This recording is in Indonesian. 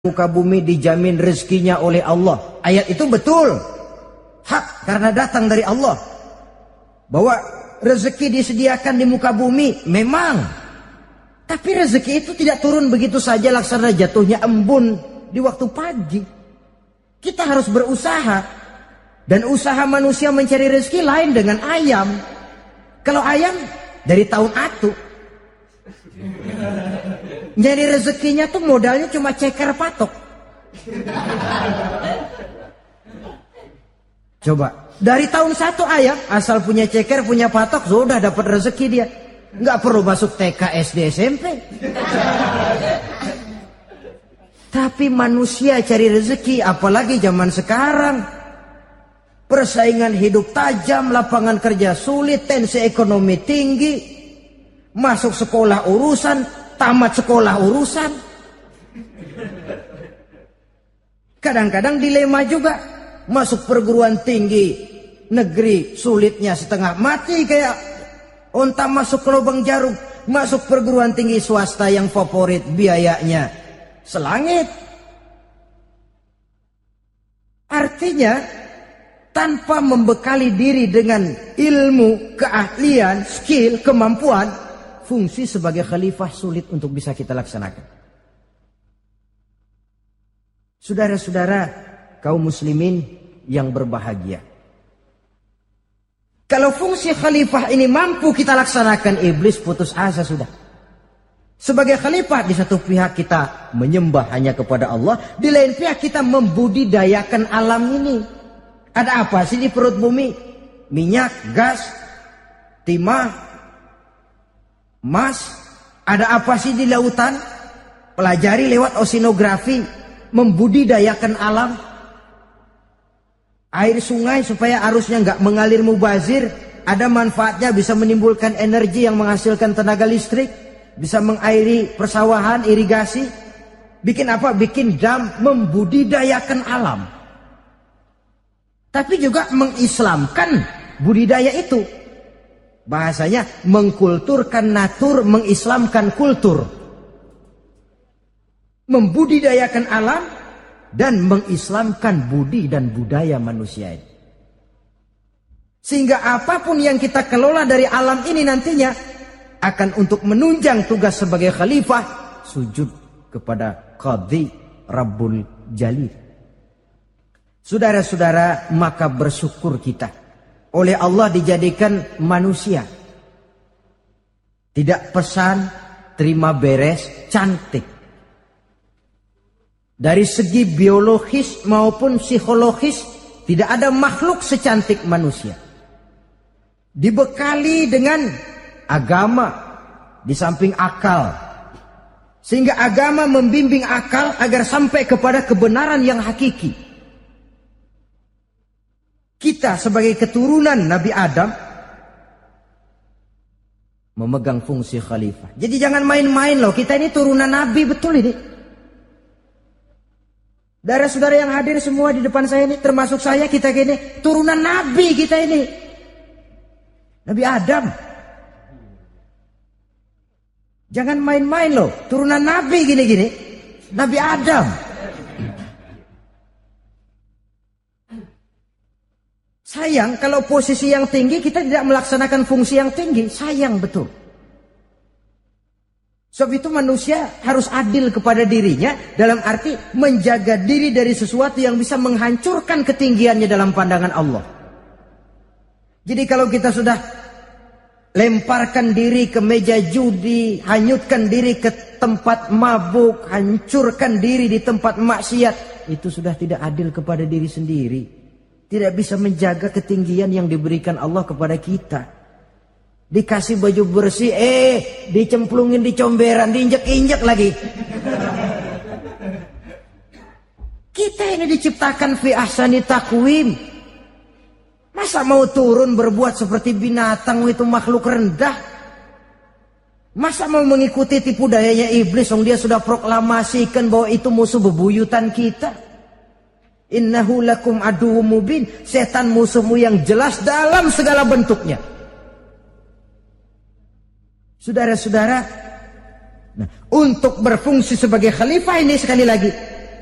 muka bumi dijamin rezekinya oleh Allah. Ayat itu betul, hak karena datang dari Allah. Bahwa rezeki disediakan di muka bumi memang, tapi rezeki itu tidak turun begitu saja laksana jatuhnya embun di waktu pagi. Kita harus berusaha, dan usaha manusia mencari rezeki lain dengan ayam. Kalau ayam dari tahun atu, jadi rezekinya tuh modalnya cuma ceker patok. Coba dari tahun 1 ayam asal punya ceker punya patok sudah dapat rezeki dia, nggak perlu masuk TK SD SMP. Tapi manusia cari rezeki, apalagi zaman sekarang, persaingan hidup tajam, lapangan kerja sulit, tensi ekonomi tinggi, masuk sekolah urusan, tamat sekolah urusan. Kadang-kadang dilema juga, masuk perguruan tinggi negeri sulitnya setengah mati kayak onta masuk ke lubang jarum. Masuk perguruan tinggi swasta yang favorit biayanya selangit. Artinya tanpa membekali diri dengan ilmu, keahlian, skill, kemampuan, fungsi sebagai khalifah sulit untuk bisa kita laksanakan. Saudara-saudara kaum muslimin yang berbahagia, kalau fungsi khalifah ini mampu kita laksanakan, iblis putus asa sudah. Sebagai khalifah, di satu pihak kita menyembah hanya kepada Allah, di lain pihak kita membudidayakan alam ini. Ada apa sih di perut bumi? Minyak, gas, timah, emas. Ada apa sih di lautan? Pelajari lewat oceanografi, membudidayakan alam. Air sungai supaya arusnya nggak mengalir mubazir, ada manfaatnya, bisa menimbulkan energi yang menghasilkan tenaga listrik, bisa mengairi persawahan, irigasi. Bikin apa? Bikin dam, membudidayakan alam. Tapi juga mengislamkan budidaya itu. Bahasanya mengkulturkan natur, mengislamkan kultur. Membudidayakan alam dan mengislamkan budi dan budaya manusia ini. Sehingga apapun yang kita kelola dari alam ini nantinya akan untuk menunjang tugas sebagai khalifah, sujud kepada Qadhi Rabbul Jalil. Saudara-saudara, maka bersyukur kita oleh Allah dijadikan manusia. Tidak pesan, terima beres, cantik. Dari segi biologis maupun psikologis, tidak ada makhluk secantik manusia. Dibekali dengan agama di samping akal, sehingga agama membimbing akal agar sampai kepada kebenaran yang hakiki. Kita sebagai keturunan Nabi Adam memegang fungsi khalifah. Jadi jangan main-main loh, kita ini turunan Nabi betul ini. Saudara-saudara yang hadir semua di depan saya ini, termasuk saya, kita gini, turunan Nabi kita ini. Nabi Adam. Jangan main-main loh, turunan Nabi gini-gini. Nabi Adam. Sayang kalau posisi yang tinggi kita tidak melaksanakan fungsi yang tinggi. Sayang betul. Sebab itu manusia harus adil kepada dirinya, dalam arti menjaga diri dari sesuatu yang bisa menghancurkan ketinggiannya dalam pandangan Allah. Jadi kalau kita sudah lemparkan diri ke meja judi, hanyutkan diri ke tempat mabuk, hancurkan diri di tempat maksiat, itu sudah tidak adil kepada diri sendiri. Tidak bisa menjaga ketinggian yang diberikan Allah kepada kita. Dikasih baju bersih, dicemplungin di comberan, diinjek-injek lagi. Kita ini diciptakan fi ahsani taqwim. Masa mau turun berbuat seperti binatang, itu makhluk rendah? Masa mau mengikuti tipu dayanya iblis, dia sudah proklamasikan bahwa itu musuh bebuyutan kita. Innahu lakum aduwwum mubin. Setan musuhmu yang jelas dalam segala bentuknya. Saudara-saudara, nah, untuk berfungsi sebagai khalifah ini sekali lagi